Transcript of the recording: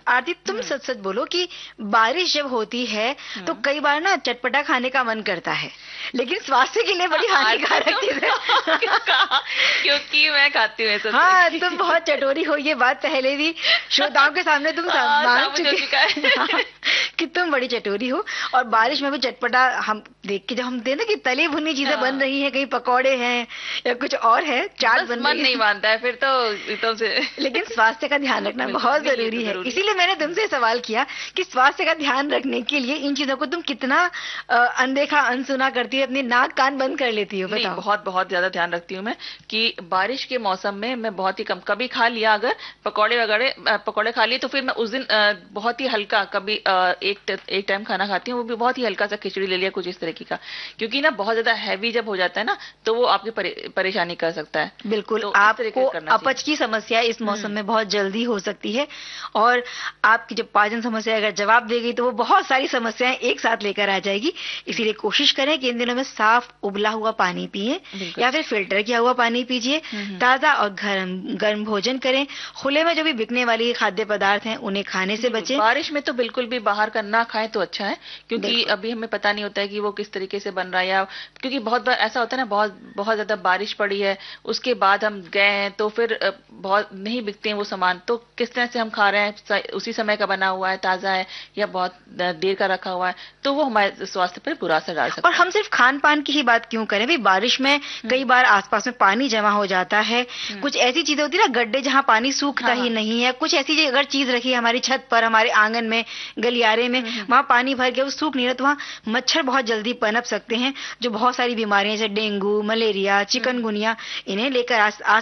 आरती तुम सच सच बोलो कि बारिश जब होती है तो कई बार ना चटपटा खाने का मन करता है, लेकिन स्वास्थ्य के लिए बड़ी हानिकारक चीज है। क्योंकि मैं खाती हूँ सब। हाँ, तुम बहुत चटोरी हो, ये बात पहले भी श्रोताओं के सामने तुम मान चुके हैं कि तुम बड़ी चटोरी हो। और बारिश में भी चटपटा हम देख के जब हम देखते ना कि तली भुनी चीजें बन रही हैं, कहीं पकौड़े हैं या कुछ और है, चाट बन रही है, मन नहीं मानता है फिर तो एकदम से। लेकिन स्वास्थ्य का ध्यान रखना बहुत जरूरी है। इसीलिए मैंने तुमसे सवाल किया कि स्वास्थ्य का ध्यान रखने के लिए इन चीजों को तुम कितना अनदेखा अनसुना करती हो, अपनी नाक कान बंद कर लेती हो? बताओ। बहुत बहुत ज्यादा ध्यान रखती हूँ मैं कि बारिश के मौसम में मैं बहुत ही कम, कभी खा लिया अगर पकौड़े वगैरह पकौड़े खा लिए तो फिर मैं उस दिन बहुत ही हल्का, कभी एक टाइम खाना खाती हूँ, वो भी बहुत ही हल्का सा खिचड़ी ले लिया कुछ इस तरीके का, क्योंकि ना बहुत ज्यादा हैवी जब हो जाता है ना तो वो आपकी परेशानी कर सकता है। बिल्कुल, तो आपको अपच की समस्या इस मौसम में बहुत जल्दी हो सकती है, और आपकी जब पाचन समस्या अगर जवाब देगी तो वो बहुत सारी समस्याएं एक साथ लेकर आ जाएगी। इसीलिए कोशिश करें कि इन दिनों में साफ उबला हुआ पानी पिए या फिर फिल्टर किया हुआ पानी पीजिए, ताजा और गर्म भोजन करें, खुले में जो भी बिकने वाली खाद्य पदार्थ हैं उन्हें खाने से बचें। बारिश में तो बिल्कुल भी बाहर का ना खाएं तो अच्छा है, क्योंकि अभी हमें पता नहीं होता है कि वो किस तरीके से बन रहा है, या क्योंकि बहुत बार ऐसा होता है ना, बहुत बहुत ज्यादा बारिश पड़ी है उसके बाद हम गए हैं तो फिर बहुत नहीं बिकते हैं वो सामान, तो किस तरह से हम खा रहे हैं, उसी समय का बना हुआ है, ताजा है या बहुत देर का रखा हुआ है, तो वो हमारे स्वास्थ्य पर बुरा असर डाल सकता है। और हम सिर्फ खान पान की ही बात क्यों करें, भाई बारिश में कई बार आसपास में पानी जमा हो जाता है, कुछ ऐसी चीजें होती है ना, गड्ढे जहाँ पानी सूखता ही नहीं है, कुछ ऐसी अगर चीज रखी है हमारी छत पर, हमारे आंगन में, गलियारे में, वहाँ पानी भर गया, वो सूख नहीं रहा, तो वहाँ मच्छर बहुत जल्दी पनप सकते हैं, जो बहुत सारी बीमारियां जैसे डेंगू, मलेरिया, चिकनगुनिया इन्हें लेकर आ